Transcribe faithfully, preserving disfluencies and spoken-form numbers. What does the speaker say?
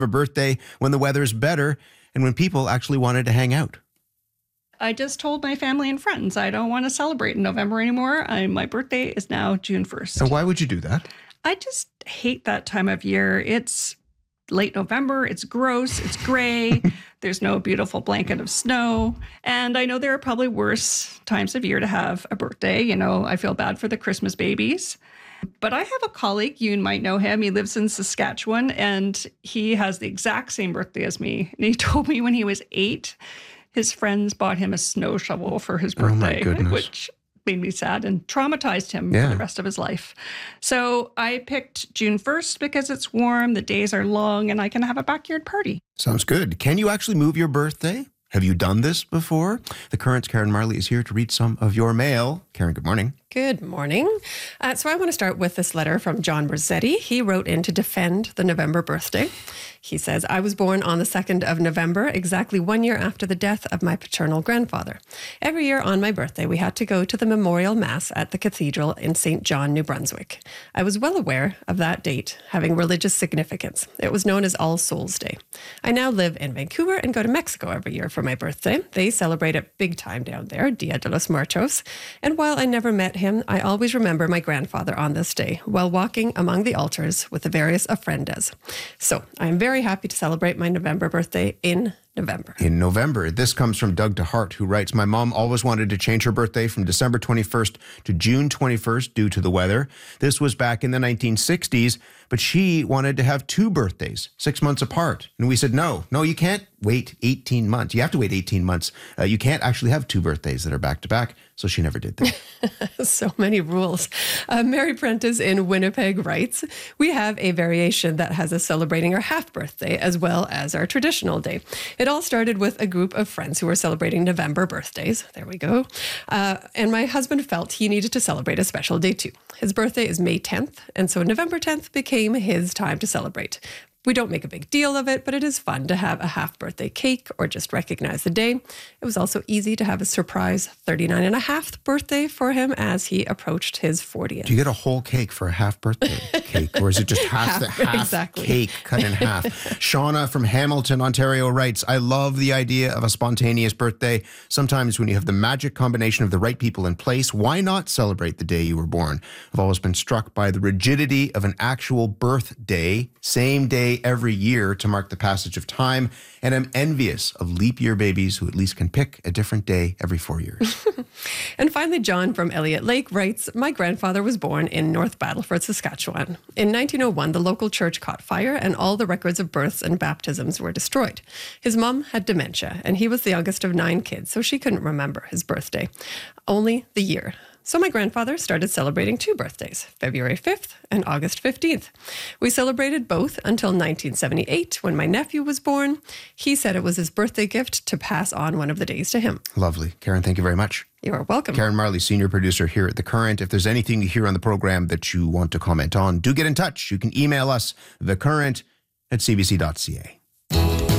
a birthday when the weather's better and when people actually wanted to hang out? I just told my family and friends I don't want to celebrate in November anymore. I, my birthday is now June first. And why would you do that? I just hate that time of year. It's late November. It's gross. It's gray. There's no beautiful blanket of snow. And I know there are probably worse times of year to have a birthday. You know, I feel bad for the Christmas babies. But I have a colleague, you might know him. He lives in Saskatchewan, and he has the exact same birthday as me. And he told me when he was eight, his friends bought him a snow shovel for his birthday, oh my goodness. which made me sad and traumatized him yeah. for the rest of his life. So I picked June first because it's warm, the days are long, and I can have a backyard party. Sounds good. Can you actually move your birthday? Have you done this before? The Current's Karen Marley is here to read some of your mail. Karen, good morning. Good morning. Uh, so I want to start with this letter from John Rossetti. He wrote in to defend the November birthday. He says, I was born on the second of November, exactly one year after the death of my paternal grandfather. Every year on my birthday, we had to go to the memorial mass at the cathedral in Saint John, New Brunswick. I was well aware of that date having religious significance. It was known as All Souls Day. I now live in Vancouver and go to Mexico every year for my birthday. They celebrate it big time down there, Dia de los Muertos. And while I never met him, I always remember my grandfather on this day while walking among the altars with the various ofrendas. So I'm very happy to celebrate my November birthday in November. In November. This comes from Doug DeHart, who writes, my mom always wanted to change her birthday from December twenty-first to June twenty-first due to the weather. This was back in the nineteen sixties, but she wanted to have two birthdays, six months apart. And we said, no, no, you can't wait eighteen months. You have to wait eighteen months. Uh, you can't actually have two birthdays that are back to back. So she never did that. So many rules. Uh, Mary Prentice in Winnipeg writes, we have a variation that has us celebrating our half birthday as well as our traditional day. It all started with a group of friends who were celebrating November birthdays. There we go. Uh, and my husband felt he needed to celebrate a special day too. His birthday is May tenth, and so November tenth became his time to celebrate. We don't make a big deal of it, but it is fun to have a half birthday cake or just recognize the day. It was also easy to have a surprise thirty-nine and a half birthday for him as he approached his fortieth. Do you get a whole cake for a half birthday cake, or is it just half, half the half exactly. cake cut in half? Shauna from Hamilton, Ontario writes, I love the idea of a spontaneous birthday. Sometimes when you have the magic combination of the right people in place, why not celebrate the day you were born? I've always been struck by the rigidity of an actual birthday, same day every year to mark the passage of time, and I'm envious of leap year babies who at least can pick a different day every four years. And finally, John from Elliott Lake writes, my grandfather was born in North Battleford, Saskatchewan. In nineteen oh one, the local church caught fire and all the records of births and baptisms were destroyed. His mom had dementia, and he was the youngest of nine kids, so she couldn't remember his birthday, only the year. So my grandfather started celebrating two birthdays, February fifth and August fifteenth. We celebrated both until nineteen seventy-eight when my nephew was born. He said it was his birthday gift to pass on one of the days to him. Lovely. Karen, thank you very much. You are welcome. Karen Marley, senior producer here at The Current. If there's anything you hear on the program that you want to comment on, do get in touch. You can email us, thecurrent at c b c dot c a.